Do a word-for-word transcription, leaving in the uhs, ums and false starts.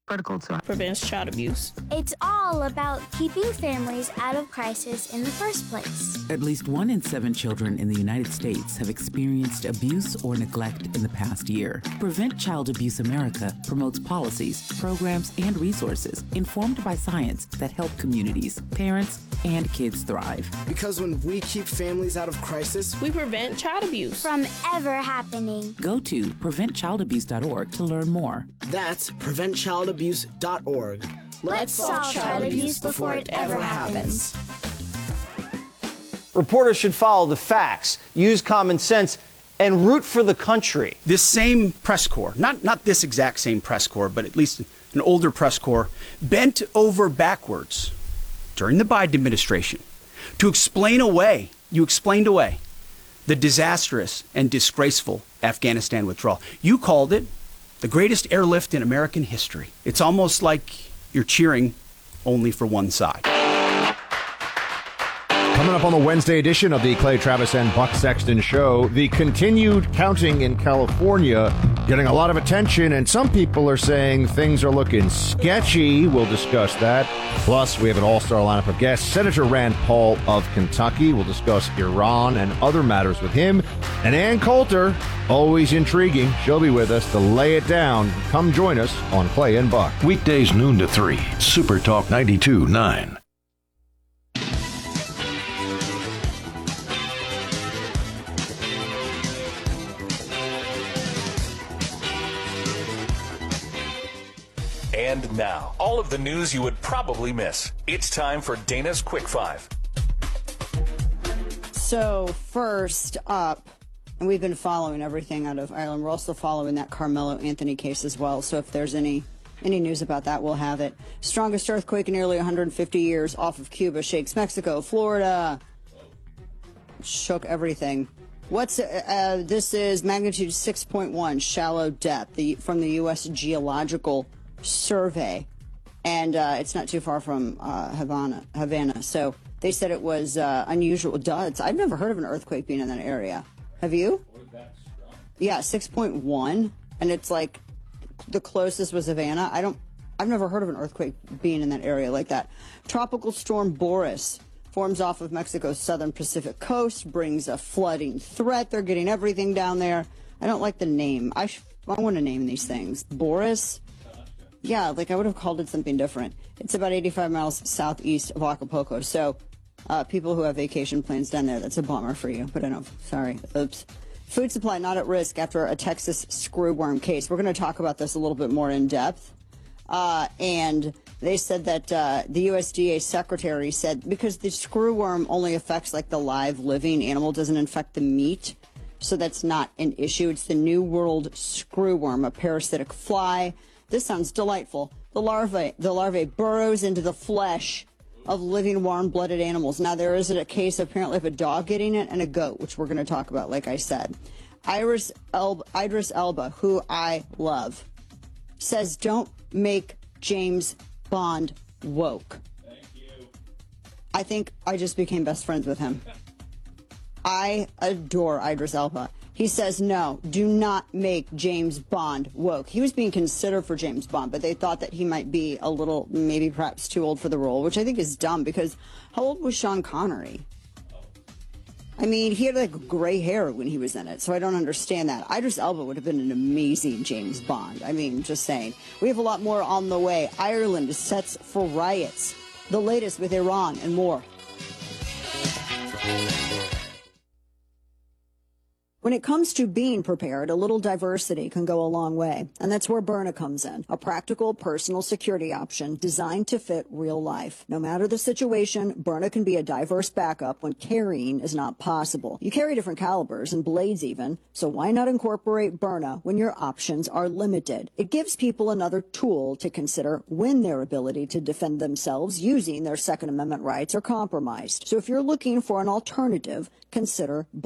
Protocol to prevents child abuse. It's all about keeping families out of crisis in the first place. At least one in seven children in the United States have experienced abuse or neglect in the past year. Prevent Child Abuse America promotes policies, programs, and resources informed by science that help communities, parents, and kids thrive. Because when we keep families out of crisis, we prevent child abuse from ever happening. Go to prevent child abuse dot org to learn more. That's prevent child abuse dot org. Let's, Let's solve child abuse before it ever happens. Reporters should follow the facts, use common sense, and root for the country. This same press corps, not, not this exact same press corps, but at least an older press corps, bent over backwards during the Biden administration to explain away, you explained away, the disastrous and disgraceful Afghanistan withdrawal. You called it the greatest airlift in American history. It's almost like you're cheering only for one side. Coming up on the Wednesday edition of the Clay Travis and Buck Sexton Show, the continued counting in California getting a lot of attention, and some people are saying things are looking sketchy. We'll discuss that. Plus, we have an all-star lineup of guests. Senator Rand Paul of Kentucky. We'll discuss Iran and other matters with him. And Ann Coulter, always intriguing. She'll be with us to lay it down. Come join us on Clay and Buck. Weekdays noon to three, Super Talk ninety-two point nine. And now, all of the news you would probably miss. It's time for Dana's Quick Five. So, first up, and we've been following everything out of Ireland. We're also following that Carmelo Anthony case as well. So if there's any any news about that, we'll have it. Strongest earthquake in nearly one hundred fifty years off of Cuba shakes Mexico, Florida. Shook everything. What's uh, this is magnitude six point one, shallow depth, the, from the U S Geological Survey, and uh, it's not too far from uh, Havana. Havana. So they said it was uh, unusual. Duh, I've never heard of an earthquake being in that area. Have you? Yeah, six point one, and it's like the closest was Havana. I don't. I've never heard of an earthquake being in that area like that. Tropical storm Boris forms off of Mexico's southern Pacific coast, brings a flooding threat. They're getting everything down there. I don't like the name. I sh- I want to name these things. Boris. Yeah, like I would have called it something different. It's about eighty-five miles southeast of Acapulco. So uh, people who have vacation plans down there, that's a bummer for you. But I don't, sorry. Oops. Food supply not at risk after a Texas screwworm case. We're going to talk about this a little bit more in depth. Uh, and they said that uh, the U S D A secretary said because the screwworm only affects like the live living animal, doesn't infect the meat. So that's not an issue. It's the New World screwworm, a parasitic fly. This sounds delightful. The larvae, the larvae burrows into the flesh of living warm-blooded animals. Now, there is a case apparently of a dog getting it and a goat, which we're going to talk about, like I said. Iris Elba, Idris Elba, who I love, says don't make James Bond woke. Thank you. I think I just became best friends with him. I adore Idris Elba. He says, no, do not make James Bond woke. He was being considered for James Bond, but they thought that he might be a little, maybe perhaps too old for the role, which I think is dumb because how old was Sean Connery? I mean, he had like gray hair when he was in it, so I don't understand that. Idris Elba would have been an amazing James Bond. I mean, just saying. We have a lot more on the way. Ireland sets for riots. The latest with Iran and more. When it comes to being prepared, a little diversity can go a long way. And that's where Byrna comes in, a practical personal security option designed to fit real life. No matter the situation, Byrna can be a diverse backup when carrying is not possible. You carry different calibers and blades even, so why not incorporate Byrna when your options are limited? It gives people another tool to consider when their ability to defend themselves using their Second Amendment rights are compromised. So if you're looking for an alternative, consider